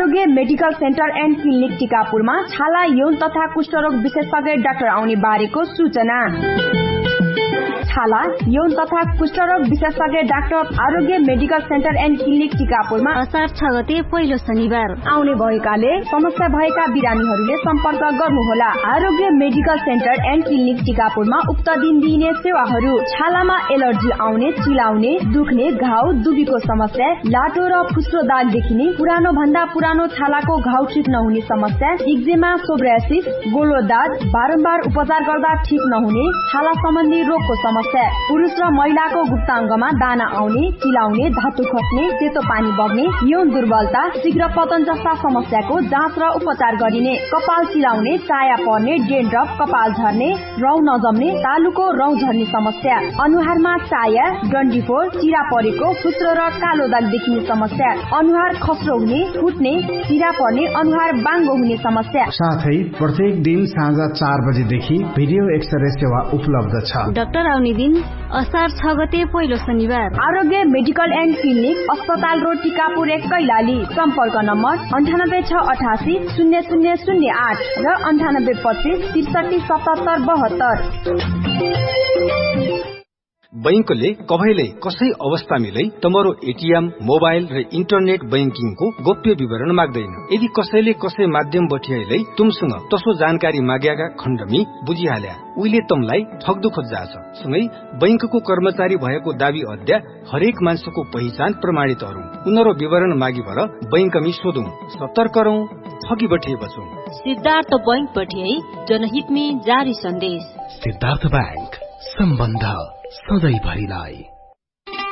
Aarogya medical centre and clinic टिकापुरमा छाला यौन तथा कुष्ठरोग विशेषज्ञ डाक्टर आउने बारेको सूचना। छाला यौन तथा कुष्ठरोग विशेषज्ञ doctor Aarogya medical centre and clinic टिकापुरमा असार 6 गते पहिलो शनिबार आउने भएकाले समस्या भएका बिरामीहरूले सम्पर्क गर्नुहोला। आरोग्य मेडिकल सेन्टर एन्ड क्लिनिक टिकापुरमा उक्त दिन दिइने सेवाहरू: छालामा एलर्जी आउने, चिलाउने, दुख्ने, घाउ, दुबीको समस्या, लाटो र फुस्रो दाग देखिने, पुरानो भन्दा पुरानो छालाको घाउ ठिक नहुने समस्या, एक्जेमा, सोब्रासिस, गोलो दाग, बारम्बार उपचार गर्दा ठिक नहुने, छाला सम्बन्धी रोगको समस्या, पुरुष र महिलाको गुप्ताङ्गमा दाना आउने, चिलाउने, धातु खस्ने, सेतो पानी बग्ने, यौन दुर्बलता, शीघ्र पतन जस्ता समस्याको जाँच र उपचार गरिने, कपाल चिलाउने, चाया पर्ने, डेन्ड्रफ, कपाल झर्ने, रौँ नजम्ने, तालुको रौँ झर्ने समस्या, अनुहारमा चाया, डन्डीफोर, चिरा परेको, फुस्रो र कालो दाग देखिने समस्या, अनुहार खस्रो हुने, फुट्ने, चिरा पर्ने, अनुहार बाङ्गो हुने समस्या। साथै प्रत्येक दिन साँझ 4 बजेदेखि भिडियो एक्सरे सेवा उपलब्ध छ। डाक्टर आउने दिन असार 6 गते पहिलो शनिबार। आरोग्य मेडिकल एन्ड क्लिनिक, अस्पताल रोड, टिकापुर 1, कैलाली। सम्पर्क नम्बर 9868 0008 र 9825 637772। बैंकले कभैले कसै अवस्था मिलै तमरो एटीएम, मोबाइल र इन्टरनेट बैंकिङको गोप्य विवरण माग्दैन। यदि कसैले कसै माध्यम बठियाइलै तुमसँग तसो जानकारी माग्याका खण्डमी बुझिहाल्या उहिले तमलाई ठग्दु खोज्जाछ। सँगै बैंकको कर्मचारी भएको दावी अद्या हरेक मान्छेको पहिचान प्रमाणित हरौं, उनीहरु विवरण मागी भर बैंकमी सोधौं, सतर्क रहौं, ठगी बठे बचौं। सिद्धार्थ बैंक बठियाई जनहितमी जारी सन्देश। सिद्धार्थ बैंक, सम्बन्ध सधैँ भरिलाई।